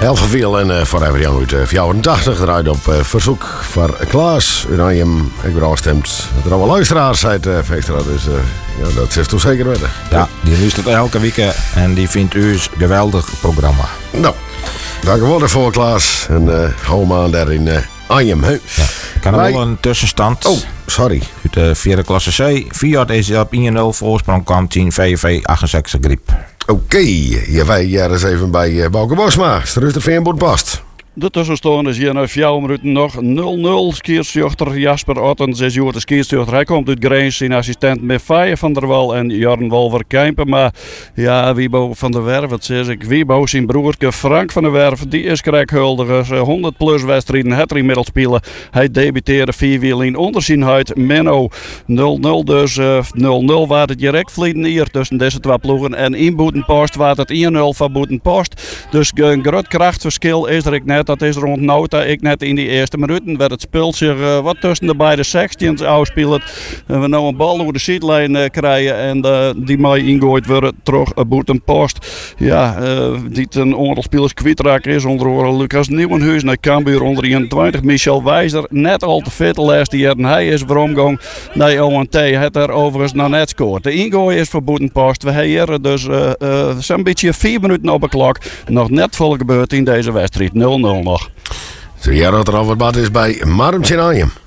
Heel veel en Forever Young uit 84 draait op verzoek van Klaas. Uranium, ik ben al gestemd. Er allemaal luisteraars uit Veestraat, dus ja, dat is toch zeker weten. Ja, die luistert elke week en die vindt u een geweldig programma. Nou, dankjewel voor Klaas. En hou maar daar in Arnhem. Ja. Ik kan er wel een tussenstand. Oh, sorry. Uit de vierde klasse C. Fiat is op 1-0 voorsprong kwam 10 VV 68 griep. Oké, je wij hier eens even bij Bouke Bosma. Struist er Veenboet past. De tussenstand is hier na 4 minuten nog 0-0. Skiersjuchter Jasper Otten, 6 jaar de skiersjuchter. Hij komt uit Greens, zijn assistent met Feijen van der Wal en Jorn Wolver Kijpen. Maar ja, Wiebo van der Werf, het zeg ik. Wiebo, zijn broertje Frank van der Werf, die is krijghuldiger. 100 plus wedstrijden, het inmiddels spelen. Hij debuteerde 4 in onder zijn huid. Menno 0-0 dus. 0-0 waar het direct vliegen hier tussen deze twee ploegen. En in Boetenpost waar het 1-0 van Boetenpost. Dus een groot krachtverschil is er net. Dat is rond Nauta. Ik net in die eerste minuten werd het spul zich wat tussen de beide sections afspelen. En we nou een bal over de sidelijn krijgen en die mij ingooid worden terug Boetenpost. Ja, die een aantal spelers kwijtraak is. Onder andere Lucas Nieuwenhuis naar Cambuur onder 21. Michel Wijzer net al te fit de laatste jaren. Hij is veromgang naar ONT. Het er overigens nog net scoort. De ingooi is voor Boetenpost. We hebben dus zo'n beetje 4 minuten op de klok. Nog net vol gebeurd in deze wedstrijd. 0-0 nog. Zo ja, dat er al wat is bij Marmtje in Arnhem.